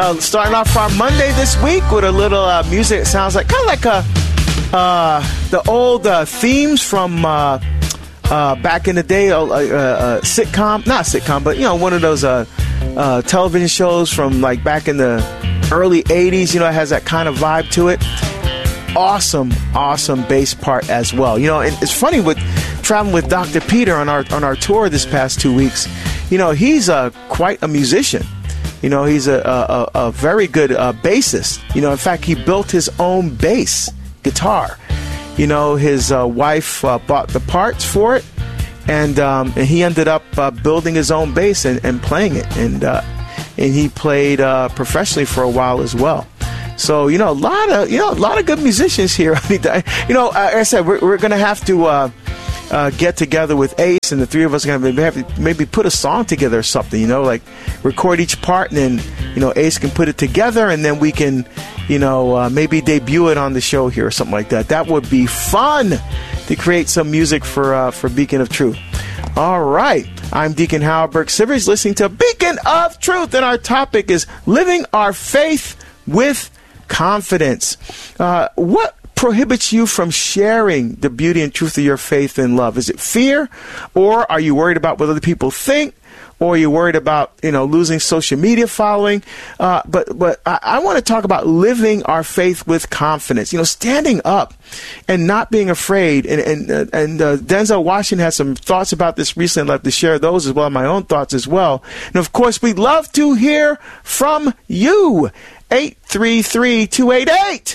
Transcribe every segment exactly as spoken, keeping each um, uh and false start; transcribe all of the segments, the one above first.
Uh, starting off our Monday this week with a little uh, music. It sounds like kind of like a uh, the old uh, themes from uh, uh, back in the day. Uh, uh, uh, sitcom, not sitcom, but you know, one of those uh, uh, television shows from like back in the early eighties. You know, it has that kind of vibe to it. Awesome, awesome bass part as well. You know, and it's funny with traveling with Doctor Peter on our on our tour this past two weeks. You know, he's uh, quite a musician. You know, he's a, a, a very good uh, bassist. You know, in fact, he built his own bass guitar. You know, his uh, wife uh, bought the parts for it, and um, and he ended up uh, building his own bass and, and playing it. And uh, and he played uh, professionally for a while as well. So, you know, a lot of, you know, a lot of good musicians here. You know, uh, like I said, we're, we're going to have to uh, uh, get together with Ace, and the three of us are going to have to maybe put a song together or something, you know, like record each part, and then, you know, Ace can put it together, and then we can, you know, uh, maybe debut it on the show here or something like that. That would be fun to create some music for uh, for Beacon of Truth. All right. I'm Deacon Howard Burke-Sivers, listening to Beacon of Truth, and our topic is living our faith with confidence. Uh, what prohibits you from sharing the beauty and truth of your faith and love? Is it fear, or are you worried about what other people think, or are you worried about, you know, losing social media following? Uh, but but I, I want to talk about living our faith with confidence. You know, standing up and not being afraid. And and uh, and uh, Denzel Washington has some thoughts about this recently. I'd like to share those as well, my own thoughts as well. And of course, we'd love to hear from you. eight three three, two eight eight,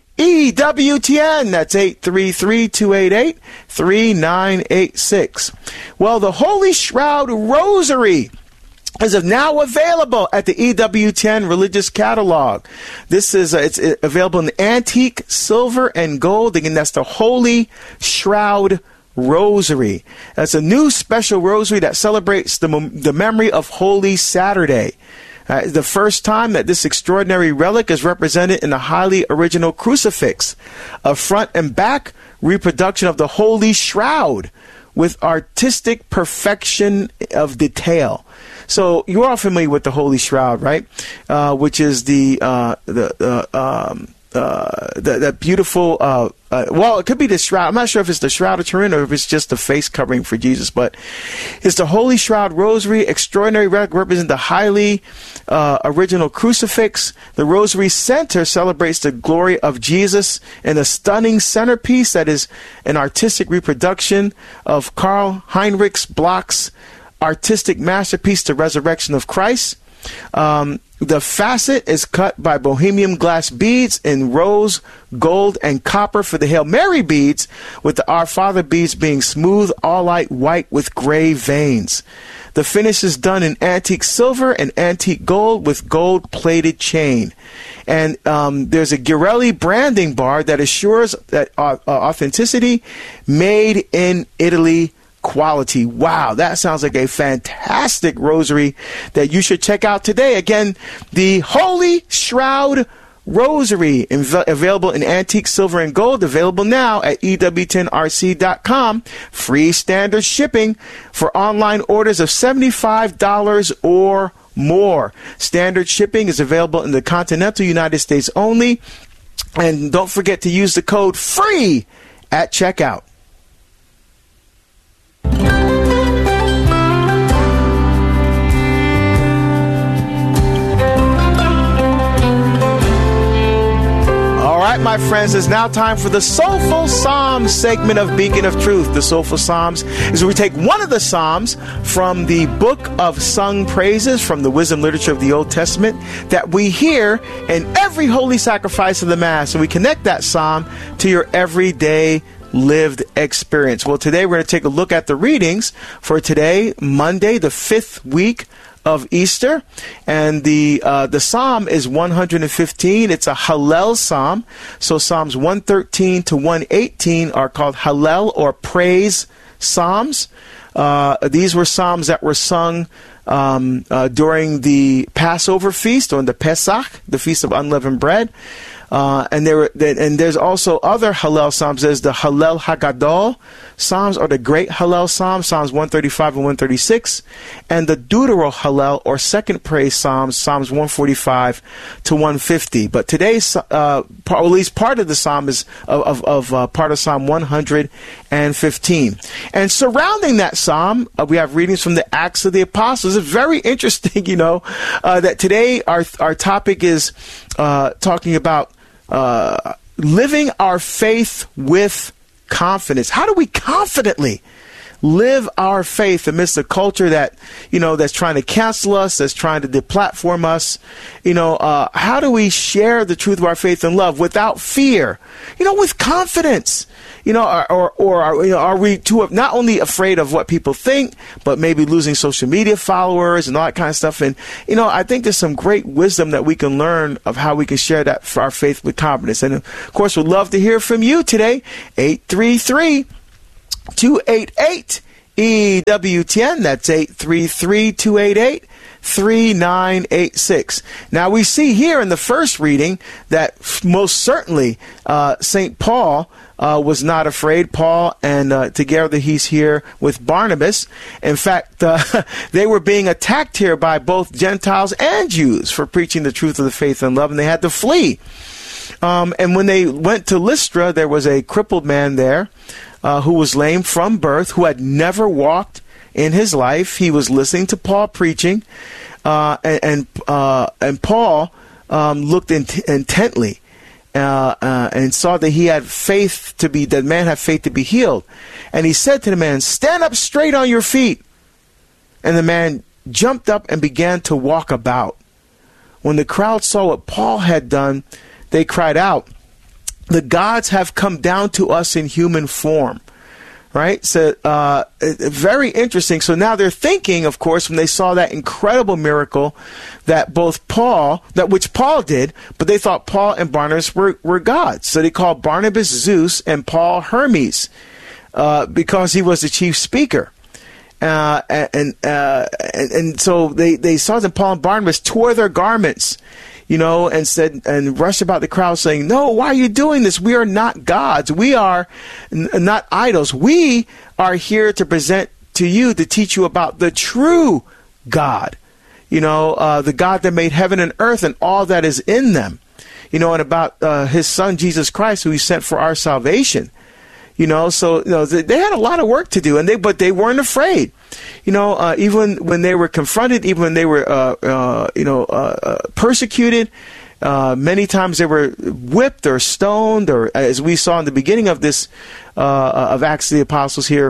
E W T N. That's eight three three, two eight eight, three nine eight six. Well, the Holy Shroud Rosary is now available at the E W T N Religious Catalog. This is uh, it's available in antique silver and gold. Again, that's the Holy Shroud Rosary. That's a new special rosary that celebrates the the memory of Holy Saturday. Uh, the first time that this extraordinary relic is represented in a highly original crucifix, a front and back reproduction of the Holy Shroud with artistic perfection of detail. So you're all familiar with the Holy Shroud, right? Uh, which is the uh, the uh, um, uh, the, that beautiful. Uh, uh, well, it could be the shroud. I'm not sure if it's the Shroud of Turin or if it's just the face covering for Jesus, but it's the Holy Shroud Rosary. Extraordinary relic represents the highly uh, original crucifix. The Rosary Center celebrates the glory of Jesus in a stunning centerpiece that is an artistic reproduction of Karl Heinrich Bloch's artistic masterpiece, The Resurrection of Christ. Um, the facet is cut by bohemian glass beads in rose, gold, and copper for the Hail Mary beads, with the Our Father beads being smooth, all-light white with gray veins. The finish is done in antique silver and antique gold with gold-plated chain. And um, there's a Ghirelli branding bar that assures that uh, uh, authenticity, made in Italy quality. Wow, that sounds like a fantastic rosary that you should check out today. Again, the Holy Shroud Rosary, inv- available in antique silver and gold, available now at E W ten R C dot com. Free standard shipping for online orders of seventy-five dollars or more. Standard shipping is available in the continental United States only. And don't forget to use the code FREE at checkout. All right, my friends, it's now time for the Soulful Psalms segment of Beacon of Truth. The Soulful Psalms is where we take one of the Psalms from the Book of Sung Praises, from the wisdom literature of the Old Testament, that we hear in every holy sacrifice of the Mass, and we connect that Psalm to your everyday lived experience. Well, today we're going to take a look at the readings for today, Monday, the fifth week of Easter, and the uh, the Psalm is one hundred fifteen. It's a Hallel Psalm. So Psalms one thirteen to one eighteen are called Hallel or praise Psalms. Uh, these were Psalms that were sung um, uh, during the Passover feast, or the Pesach, the Feast of Unleavened Bread. Uh, and there, and there's also other Hallel Psalms. There's the Hallel Hagadol Psalms, or the Great Hallel Psalm, Psalms one thirty-five and one thirty-six, and the Deutero Hallel, or Second Praise Psalms, Psalms one forty-five to one fifty. But today's, uh, part, at least part of the psalm is of, of, of uh, part of Psalm one hundred fifteen. And surrounding that psalm, uh, we have readings from the Acts of the Apostles. It's very interesting, you know, uh, that today our our topic is uh, talking about Uh, living our faith with confidence. How do we confidently live our faith amidst a culture that, you know, that's trying to cancel us, that's trying to deplatform us? You know, uh, how do we share the truth of our faith and love without fear? You know, with confidence. You know, or, or, or are, you know, are we too not only afraid of what people think, but maybe losing social media followers and all that kind of stuff? And, you know, I think there's some great wisdom that we can learn of how we can share that for our faith with confidence. And, of course, we'd love to hear from you today. eight three three, two eight eight, E W T N. That's eight three three, two eight eight, three nine eight six. Now, we see here in the first reading that most certainly uh, Saint Paul Uh, was not afraid. Paul, and uh, together he's here with Barnabas. In fact, uh, they were being attacked here by both Gentiles and Jews for preaching the truth of the faith and love, and they had to flee. Um, and when they went to Lystra, there was a crippled man there uh, who was lame from birth, who had never walked in his life. He was listening to Paul preaching, uh, and and, uh, and Paul um, looked int- intently. Uh, uh, and saw that he had faith to be, that man had faith to be healed. And he said to the man, "Stand up straight on your feet." And the man jumped up and began to walk about. When the crowd saw what Paul had done, they cried out, "The gods have come down to us in human form." Right? So, uh, very interesting. So now they're thinking, of course, when they saw that incredible miracle that both Paul, that which Paul did, but they thought Paul and Barnabas were, were gods. So they called Barnabas Zeus and Paul Hermes, uh, because he was the chief speaker. Uh, and, uh, and, and so they, they saw that Paul and Barnabas tore their garments, you know, and said, and rushed about the crowd saying, "No, why are you doing this? We are not gods. We are n- not idols. We are here to present to you, to teach you about the true God, you know, uh, the God that made heaven and earth and all that is in them, you know, and about uh, his son, Jesus Christ, who he sent for our salvation." You know, so, you know, they had a lot of work to do, and they, but they weren't afraid. You know, uh, even when they were confronted, even when they were, uh, uh, you know, uh, uh, persecuted, uh, many times they were whipped or stoned, or as we saw in the beginning of this, uh, of Acts of the Apostles here,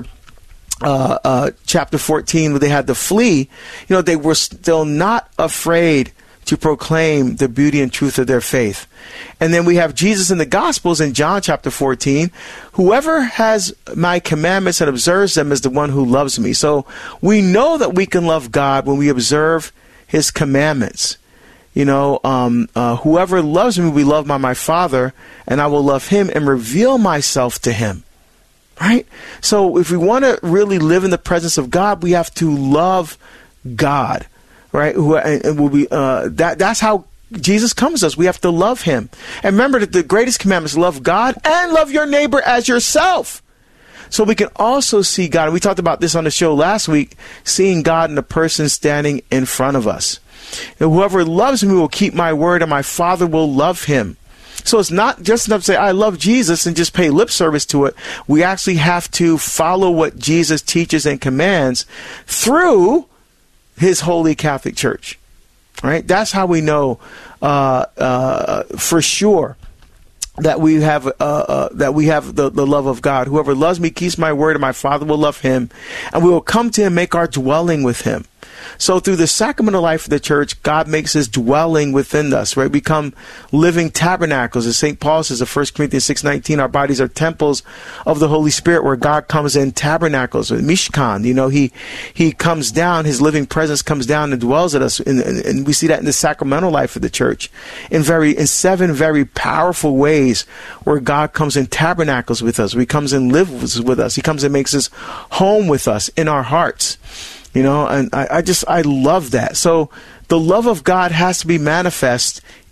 uh, uh, chapter fourteen, where they had to flee, you know, they were still not afraid to proclaim the beauty and truth of their faith. And then we have Jesus in the Gospels in John chapter fourteen. "Whoever has my commandments and observes them is the one who loves me." So we know that we can love God when we observe his commandments. You know, um, uh, "Whoever loves me, we love by my Father, and I will love him and reveal myself to him." Right? So if we want to really live in the presence of God, we have to love God. Right? Who, and will be, uh, that, that's how Jesus comes to us. We have to love him. And remember that the greatest commandment is love God and love your neighbor as yourself. So we can also see God. And we talked about this on the show last week, seeing God in the person standing in front of us. And "Whoever loves me will keep my word, and my Father will love him." So it's not just enough to say, "I love Jesus," and just pay lip service to it. We actually have to follow what Jesus teaches and commands through his holy Catholic Church. Right? That's how we know uh, uh, for sure that we have uh, uh, that we have the, the love of God. "Whoever loves me keeps my word, and my Father will love him, and we will come to him, make our dwelling with him." So through the sacramental life of the church, God makes his dwelling within us, right? We become living tabernacles. As Saint Paul says in First Corinthians six nineteen, our bodies are temples of the Holy Spirit where God comes in tabernacles, or Mishkan. You know, he he comes down, his living presence comes down and dwells at us. And, and, and we see that in the sacramental life of the church in very in seven very powerful ways where God comes in tabernacles with us. He comes and lives with us. He comes and makes his home with us in our hearts. You know, and I, I just, I love that. So the love of God has to be manifest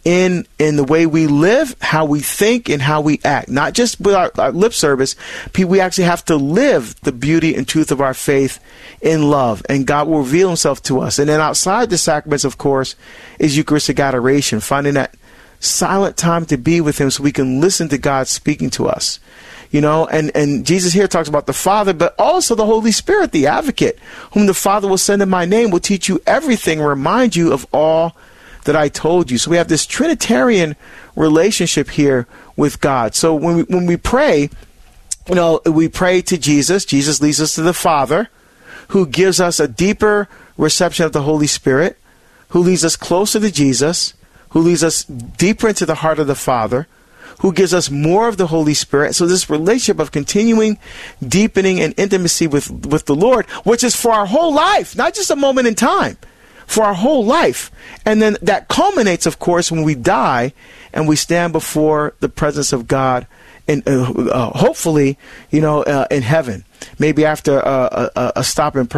in in the way we live, how we think, and how we act. Not just with our, our lip service. We actually have to live the beauty and truth of our faith in love, and God will reveal himself to us. And then outside the sacraments, of course, is Eucharistic adoration, finding that silent time to be with him so we can listen to God speaking to us. You know, and, and Jesus here talks about the Father, but also the Holy Spirit, the advocate, whom the Father will send in my name, will teach you everything, remind you of all that I told you. So we have this Trinitarian relationship here with God. So when we, when we pray, you know, we pray to Jesus. Jesus leads us to the Father, who gives us a deeper reception of the Holy Spirit, who leads us closer to Jesus, who leads us deeper into the heart of the Father, who gives us more of the Holy Spirit. So this relationship of continuing, deepening, and intimacy with, with the Lord, which is for our whole life, not just a moment in time, for our whole life. And then that culminates, of course, when we die and we stand before the presence of God, and uh, uh, hopefully, you know, uh, in heaven, maybe after uh, a, a stop in